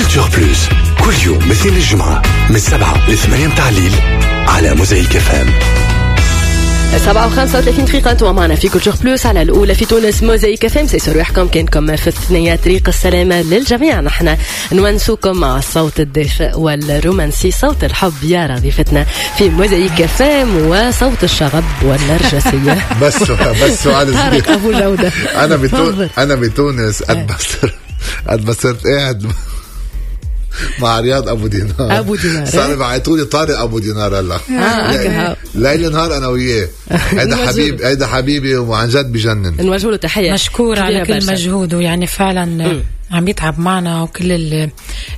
كولتور بلوس كل يوم مثل الجمعة من 7 ل 8 متاع الليل على موزايك FM. 7:35 دقيقة انتوا معنا في كولتور بلوس على الأولى في تونس موزايك FM. سيسر روحكم كانكم في الثنية طريق السلامة للجميع. نحن نونسوكم مع الصوت الدافئ والرومانسي صوت الحب يا رضيفتنا في موزايك FM وصوت الشغب والنرجسية. بس سؤال طارق أبو جودة. أنا بتونس قد صرت قاعد مع رياض أبو دينار صار بعيطولي طارق أبو دينار هلا ليل نهار أنا وياه. هيدا حبيبي وعن جد بجنن. نوجه له تحية مشكور على كل مجهوده يعني فعلا عم يتعب معنا وكل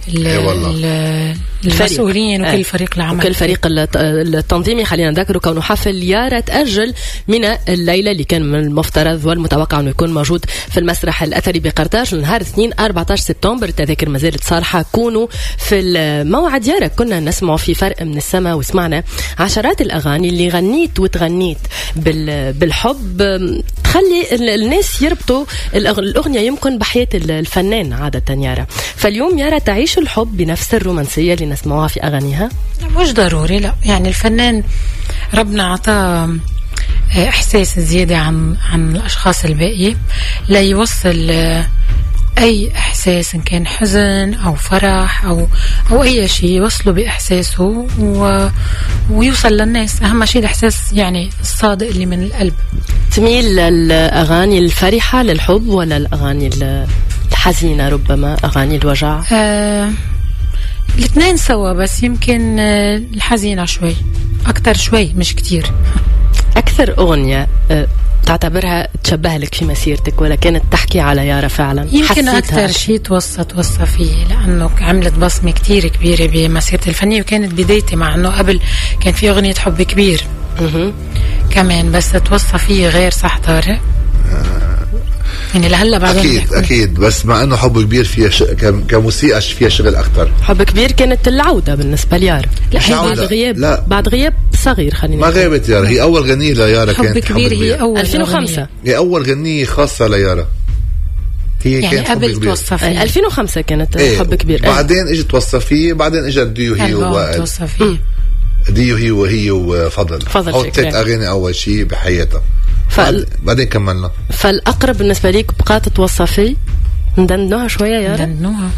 المسؤولين وكل فريق العمل وكل فريق التنظيمي. خلينا نذكر كونه حفل يارا تأجل من الليلة اللي كان من المفترض والمتوقع أنه يكون موجود في المسرح الأثري بقرطاج لنهار 2 14 سبتمبر. التذاكر ما زالت صالحة. كونوا في الموعد يارا. كنا نسمع في فرق من السماء وسمعنا عشرات الأغاني اللي غنيت وتغنيت بالحب تخلي الناس يربطوا الأغنية يمكن بحياة الفنان عادة يارا. فاليوم يارا تعيش الحب بنفس الرومانسية اللي نسمعها في أغانيها. مش ضروري لا يعني الفنان ربنا عطاه إحساس زيادة عن الأشخاص الباقية لا يوصل أي إحساس إن كان حزن أو فرح أو أي شيء يوصله بإحساسه ويوصل للناس. أهم شيء الإحساس يعني الصادق اللي من القلب. تميل للأغاني الفرحة للحب ولا الأغاني الحزينة ربما أغاني الوجع؟ الاثنين سوا بس يمكن الحزينة شوي أكتر شوي مش كتير. أكثر أغنية تعتبرها تشبه لك في مسيرتك ولا كانت تحكي على يارا فعلا؟ يمكن أكثر شيء توصى فيه لأنه عملت بصمة كتير كبيرة بمسيرتي الفنية وكانت بدايتي مع أنه قبل كان في أغنية حب كبير كمان بس توصى فيه غير صح طارق يعني لهلا بعدين أكيد بس مع أنه حب كبير فيها كموسيقى فيها شغل أكتر. حب كبير كانت العودة بالنسبة ليارا. لا بعد غياب صغير خلينا ما غيبت يارا. هي أول غنية ليارا كانت حب كبير. هي أول 2005 هي أول غنية خاصة ليارا. هي يعني قبل توصى فيه 2005 كانت حب كبير. بعدين اجت توصى فيه بعدين اجت ديو هي توصى فيه ديو هي وهي وفضل أو 3 أغاني أول شيء بحياتها. بعدين كملنا. فالأقرب بالنسبة ليك بقات توصى فيه ندندنوها شوية يا ندندنوها